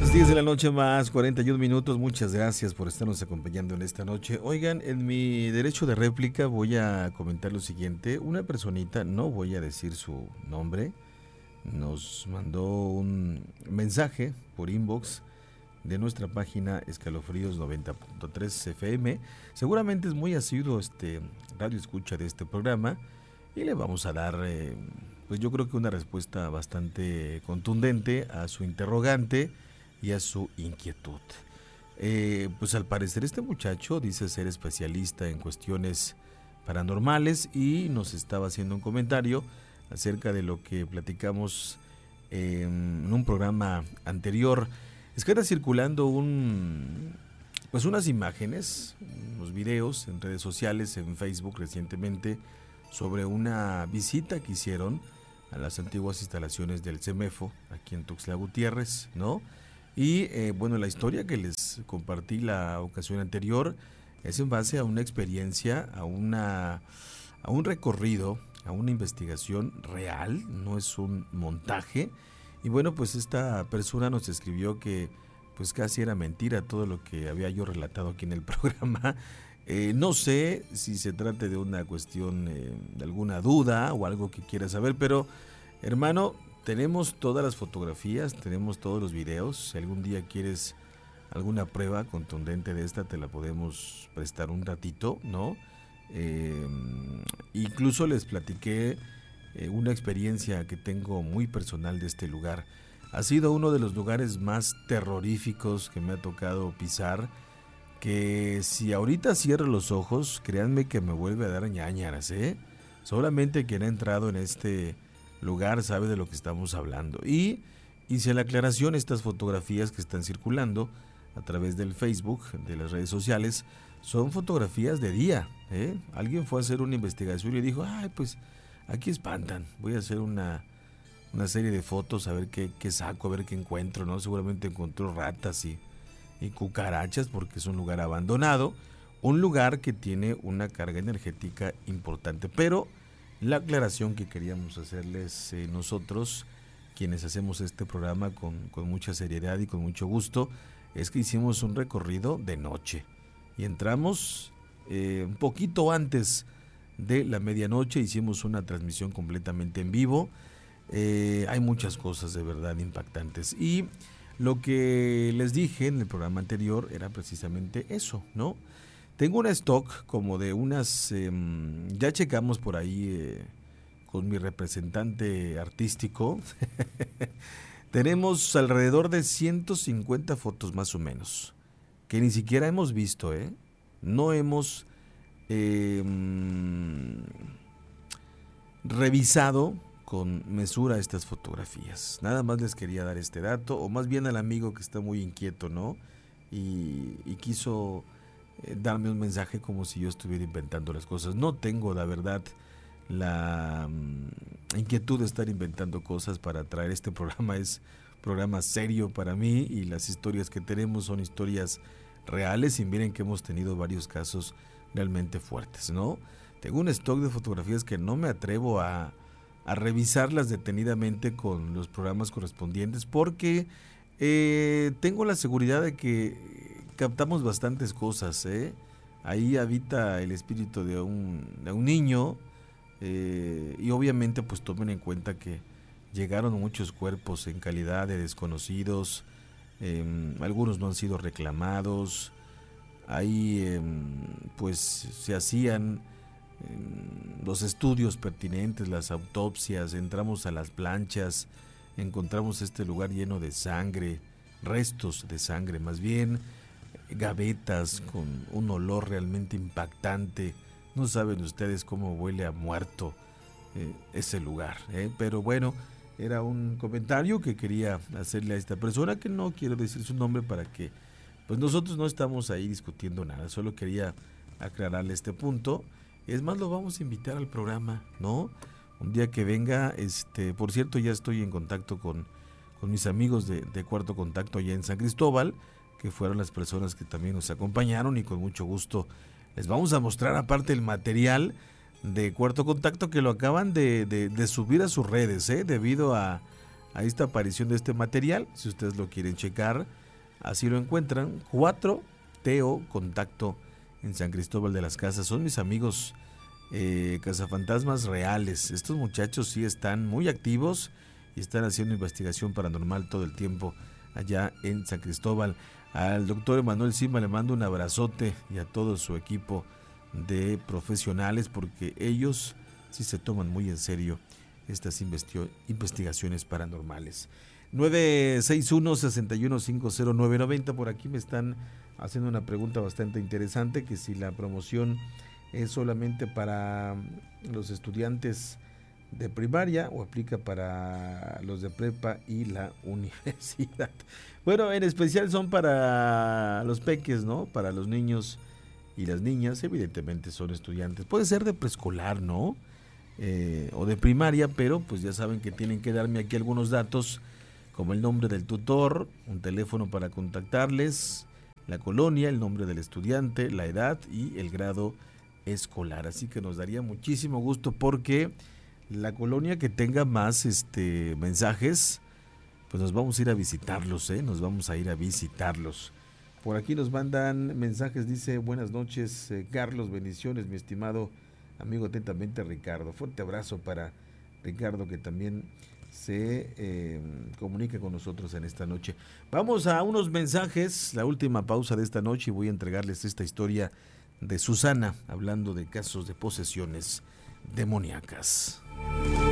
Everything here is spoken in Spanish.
Las 10 de la noche más 41 minutos. Muchas gracias por estarnos acompañando en esta noche. Oigan, en mi derecho de réplica voy a comentar lo siguiente. Una personita, no voy a decir su nombre, nos mandó un mensaje por inbox de nuestra página Escalofríos 90.3 FM. Seguramente es muy asiduo radio escucha de este programa y le vamos a dar, pues yo creo que una respuesta bastante contundente a su interrogante y a su inquietud. Pues al parecer este muchacho dice ser especialista en cuestiones paranormales y nos estaba haciendo un comentario acerca de lo que platicamos en un programa anterior. Es que anda circulando unas imágenes, unos videos en redes sociales, en Facebook recientemente, sobre una visita que hicieron a las antiguas instalaciones del CEMEFO aquí en Tuxtla Gutiérrez, ¿no? Y la historia que les compartí la ocasión anterior es en base a una experiencia, a un recorrido, a una investigación real, no es un montaje. Y bueno, pues esta persona nos escribió que pues casi era mentira todo lo que había yo relatado aquí en el programa. No sé si se trate de una cuestión de alguna duda o algo que quiera saber, pero hermano, tenemos todas las fotografías, tenemos todos los videos. Si algún día quieres alguna prueba contundente de esta, te la podemos prestar un ratito, ¿no? Incluso les platiqué una experiencia que tengo muy personal de este lugar. Ha sido uno de los lugares más terroríficos que me ha tocado pisar, que si ahorita cierro los ojos, créanme que me vuelve a dar ñáñaras, ¿eh? Solamente quien ha entrado en este lugar sabe de lo que estamos hablando. Y hice la aclaración, estas fotografías que están circulando a través del Facebook, de las redes sociales, son fotografías de día, ¿eh? Alguien fue a hacer una investigación y dijo, ay, pues aquí espantan, voy a hacer una serie de fotos a ver qué saco, a ver qué encuentro, ¿no? Seguramente encontró ratas y cucarachas porque es un lugar abandonado, un lugar que tiene una carga energética importante. Pero la aclaración que queríamos hacerles nosotros, quienes hacemos este programa con mucha seriedad y con mucho gusto, es que hicimos un recorrido de noche y entramos un poquito antes de la medianoche, hicimos una transmisión completamente en vivo. Hay muchas cosas de verdad impactantes y lo que les dije en el programa anterior era precisamente eso, ¿no? Tengo una stock como de unas, ya checamos por ahí con mi representante artístico, tenemos alrededor de 150 fotos más o menos, que ni siquiera hemos visto, no hemos revisado con mesura estas fotografías. Nada más les quería dar este dato, o más bien al amigo que está muy inquieto, ¿no? Y quiso darme un mensaje como si yo estuviera inventando las cosas. No tengo, la verdad, la inquietud de estar inventando cosas para traer este programa. Es programa serio para mí y las historias que tenemos son historias reales y miren que hemos tenido varios casos realmente fuertes, ¿no? Tengo un stock de fotografías que no me atrevo a revisarlas detenidamente con los programas correspondientes porque tengo la seguridad de que captamos bastantes cosas, ahí habita el espíritu de un niño y obviamente pues tomen en cuenta que llegaron muchos cuerpos en calidad de desconocidos, algunos no han sido reclamados, ahí pues se hacían los estudios pertinentes, las autopsias, entramos a las planchas, encontramos este lugar lleno de sangre, restos de sangre más bien, gavetas con un olor realmente impactante. No saben ustedes cómo huele a muerto ese lugar, pero bueno, era un comentario que quería hacerle a esta persona, que no quiero decir su nombre para que pues nosotros no estamos ahí discutiendo nada, solo quería aclararle este punto. Es más, lo vamos a invitar al programa, ¿no? Un día que venga, por cierto, ya estoy en contacto con mis amigos de Cuarto Contacto allá en San Cristóbal, que fueron las personas que también nos acompañaron y con mucho gusto les vamos a mostrar aparte el material de Cuarto Contacto que lo acaban de subir a sus redes, debido a esta aparición de este material. Si ustedes lo quieren checar, así lo encuentran. 4 Teo Contacto en San Cristóbal de las Casas. Son mis amigos cazafantasmas reales. Estos muchachos sí están muy activos y están haciendo investigación paranormal todo el tiempo allá en San Cristóbal. Al doctor Emanuel Silva le mando un abrazote y a todo su equipo de profesionales, porque ellos sí se toman muy en serio estas investigaciones paranormales. 961-6150-990. Por aquí me están haciendo una pregunta bastante interesante, que si la promoción es solamente para los estudiantes de primaria o aplica para los de prepa y la universidad. Bueno, en especial son para los peques, ¿no? Para los niños y las niñas, evidentemente son estudiantes. Puede ser de preescolar, ¿no? O de primaria, pero pues ya saben que tienen que darme aquí algunos datos, como el nombre del tutor, un teléfono para contactarles, la colonia, el nombre del estudiante, la edad y el grado escolar. Así que nos daría muchísimo gusto, porque la colonia que tenga más mensajes, pues nos vamos a ir a visitarlos, nos vamos a ir a visitarlos. Por aquí nos mandan mensajes, dice: buenas noches, Carlos, bendiciones, mi estimado amigo, atentamente Ricardo. Fuerte abrazo para Ricardo, que también se comunica con nosotros en esta noche. Vamos a unos mensajes, la última pausa de esta noche, y voy a entregarles esta historia de Susana, hablando de casos de posesiones demoníacas.